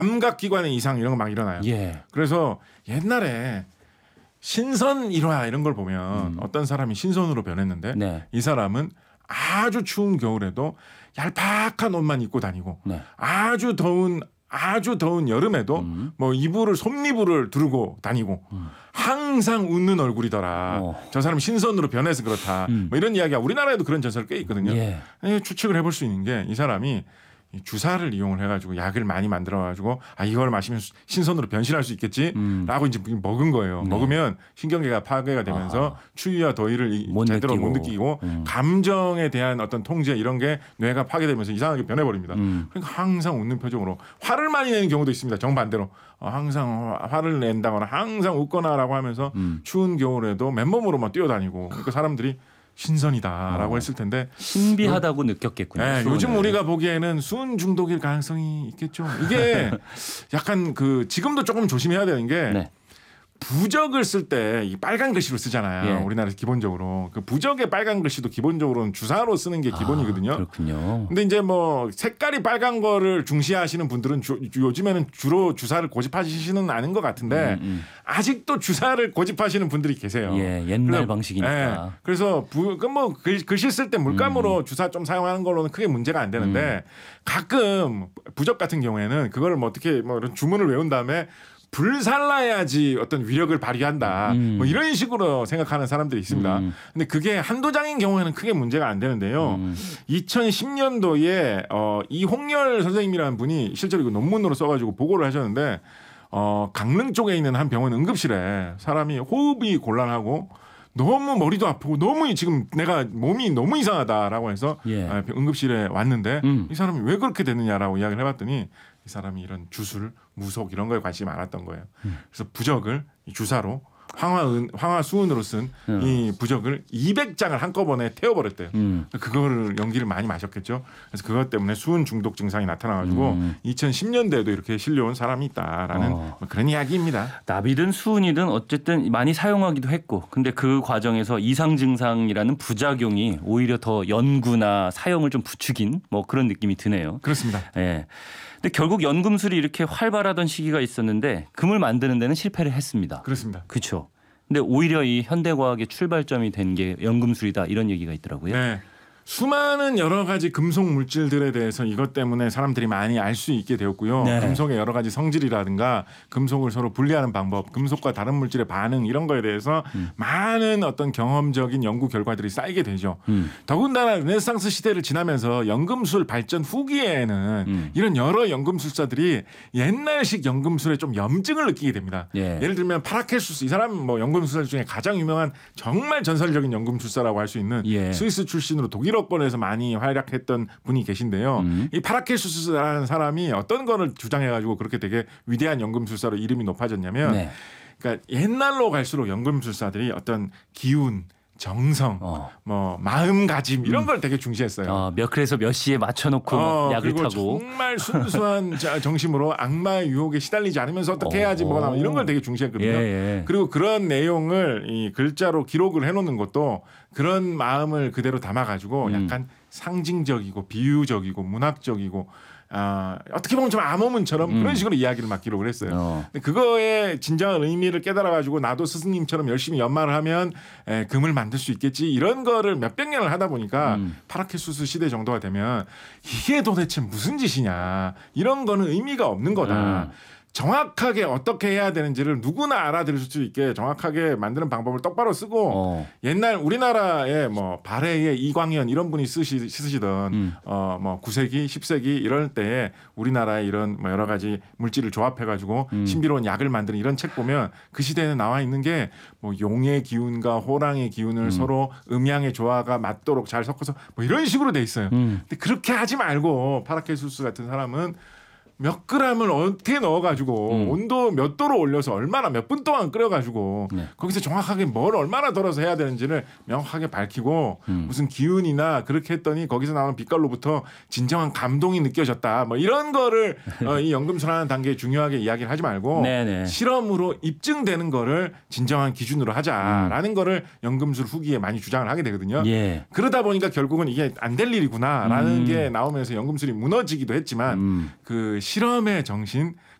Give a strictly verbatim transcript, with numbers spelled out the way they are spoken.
감각기관의 이상 이런 거 막 일어나요. 예. 그래서 옛날에 신선 일화 이런 걸 보면 음. 어떤 사람이 신선으로 변했는데 네. 이 사람은 아주 추운 겨울에도 얄팍한 옷만 입고 다니고 네. 아주 더운 아주 더운 여름에도 음. 뭐 이불을 솜이불을 두르고 다니고 음. 항상 웃는 얼굴이더라. 어. 저 사람 신선으로 변해서 그렇다. 음. 뭐 이런 이야기가 우리나라에도 그런 전설 꽤 있거든요. 예. 추측을 해볼 수 있는 게 이 사람이 주사를 이용을 해가지고 약을 많이 만들어가지고 아 이걸 마시면 신선으로 변신할 수 있겠지라고 음. 이제 먹은 거예요. 네. 먹으면 신경계가 파괴가 되면서 아. 추위와 더위를 못 제대로 느끼고. 못 느끼고 음. 감정에 대한 어떤 통제 이런 게 뇌가 파괴되면서 이상하게 변해버립니다. 음. 그러니까 항상 웃는 표정으로 화를 많이 내는 경우도 있습니다. 정반대로 어, 항상 화를 낸다거나 항상 웃거나라고 하면서 음. 추운 겨울에도 맨몸으로만 뛰어다니고 그러니까 사람들이 신선이다라고 어. 했을 텐데 신비하다고 느꼈겠군요. 네, 수은을. 요즘 우리가 보기에는 수은 중독일 가능성이 있겠죠. 이게 약간 그 지금도 조금 조심해야 되는 게 네. 부적을 쓸 때 이 빨간 글씨로 쓰잖아요. 예. 우리나라에서 기본적으로 그 부적의 빨간 글씨도 기본적으로는 주사로 쓰는 게 기본이거든요. 아, 그렇군요. 근데 이제 뭐 색깔이 빨간 거를 중시하시는 분들은 주, 요즘에는 주로 주사를 고집하시는 않은 것 같은데 음, 음. 아직도 주사를 고집하시는 분들이 계세요. 예, 옛날 그래서, 방식이니까. 예, 그래서 부, 그뭐 글씨 쓸 때 물감으로 음. 주사 좀 사용하는 걸로는 크게 문제가 안 되는데 가끔 부적 같은 경우에는 그거를 뭐 어떻게 뭐 이런 주문을 외운 다음에 불살라야지 어떤 위력을 발휘한다. 음. 뭐 이런 식으로 생각하는 사람들이 있습니다. 음. 근데 그게 한두 장인 경우에는 크게 문제가 안 되는데요. 음. 이천십 년도에 어, 이홍열 선생님이라는 분이 실제로 이거 논문으로 써가지고 보고를 하셨는데 어, 강릉 쪽에 있는 한 병원 응급실에 사람이 호흡이 곤란하고 너무 머리도 아프고 너무 지금 내가 몸이 너무 이상하다라고 해서 예. 아, 응급실에 왔는데 음. 이 사람이 왜 그렇게 됐느냐라고 이야기를 해봤더니 이 사람이 이런 주술, 무속 이런 거에 관심이 많았던 거예요. 음. 그래서 부적을 이 주사로 황화은, 황화수은으로 쓴 이 음. 부적을 이백 장을 한꺼번에 태워버렸대요. 음. 그거를 연기를 많이 마셨겠죠. 그래서 그것 때문에 수은 중독 증상이 나타나가지고 음. 이천십 년대에도 이렇게 실려온 사람이 있다라는 어. 뭐 그런 이야기입니다. 나비든 수은이든 어쨌든 많이 사용하기도 했고 근데 그 과정에서 이상 증상이라는 부작용이 오히려 더 연구나 사용을 좀 부추긴 뭐 그런 느낌이 드네요. 그렇습니다. 예. 근데 결국 연금술이 이렇게 활발하던 시기가 있었는데 금을 만드는 데는 실패를 했습니다. 그렇습니다. 그렇죠. 근데 오히려 이 현대과학의 출발점이 된 게 연금술이다 이런 얘기가 있더라고요. 네. 수많은 여러 가지 금속 물질들에 대해서 이것 때문에 사람들이 많이 알 수 있게 되었고요. 네. 금속의 여러 가지 성질이라든가 금속을 서로 분리하는 방법, 금속과 다른 물질의 반응 이런 거에 대해서 음. 많은 어떤 경험적인 연구 결과들이 쌓이게 되죠. 음. 더군다나 르네상스 시대를 지나면서 연금술 발전 후기에는 음. 이런 여러 연금술사들이 옛날식 연금술에 좀 염증을 느끼게 됩니다. 예. 예를 들면 파라켈수스 이 사람 뭐 연금술사 중에 가장 유명한 정말 전설적인 연금술사라고 할 수 있는 예. 스위스 출신으로 독일어권에서 많이 활약했던 분이 계신데요. 음. 이 파라켈수스라는 사람이 어떤 거를 주장해가지고 그렇게 되게 위대한 연금술사로 이름이 높아졌냐면 네. 그러니까 옛날로 갈수록 연금술사들이 어떤 기운 정성, 어. 뭐 마음가짐 이런 걸 되게 중시했어요. 어, 몇 그래서 몇 시에 맞춰놓고 어, 약을 그리고 타고. 정말 순수한 자- 정심으로 악마의 유혹에 시달리지 않으면서 어떻게 해야지 뭐가 나오면 이런 걸 되게 중시했거든요. 예, 예. 그리고 그런 내용을 이 글자로 기록을 해놓는 것도 그런 마음을 그대로 담아가지고 음. 약간 상징적이고 비유적이고 문학적이고 아, 어떻게 보면 좀 암호문처럼 음. 그런 식으로 이야기를 막 기록을 했어요. 어. 근데 그거의 진정한 의미를 깨달아가지고 나도 스승님처럼 열심히 연마를 하면 에, 금을 만들 수 있겠지 이런 거를 몇백 년을 하다 보니까 음. 파라켈수스 시대 정도가 되면 이게 도대체 무슨 짓이냐 이런 거는 의미가 없는 거다. 음. 정확하게 어떻게 해야 되는지를 누구나 알아들을 수 있게 정확하게 만드는 방법을 똑바로 쓰고 어. 옛날 우리나라에 뭐 발해의 이광현 이런 분이 쓰시, 쓰시던 음. 어 뭐 구 세기, 십 세기 이럴 때에 우리나라의 이런 뭐 여러 가지 물질을 조합해 가지고 음. 신비로운 약을 만드는 이런 책 보면 그 시대에는 나와 있는 게 뭐 용의 기운과 호랑의 기운을 음. 서로 음양의 조화가 맞도록 잘 섞어서 뭐 이런 식으로 돼 있어요. 음. 근데 그렇게 하지 말고 파라켈수스 같은 사람은 몇 그램을 어떻게 넣어가지고 음. 온도 몇 도로 올려서 얼마나 몇 분 동안 끓여가지고 네. 거기서 정확하게 뭘 얼마나 덜어서 해야 되는지를 명확하게 밝히고 음. 무슨 기운이나 그렇게 했더니 거기서 나오는 빛깔로부터 진정한 감동이 느껴졌다. 뭐 이런 거를 어, 이 연금술하는 단계에 중요하게 이야기를 하지 말고 네네. 실험으로 입증되는 거를 진정한 기준으로 하자라는 거를 연금술 후기에 많이 주장을 하게 되거든요. 예. 그러다 보니까 결국은 이게 안 될 일이구나라는 음. 게 나오면서 연금술이 무너지기도 했지만 음. 그 실험의 정신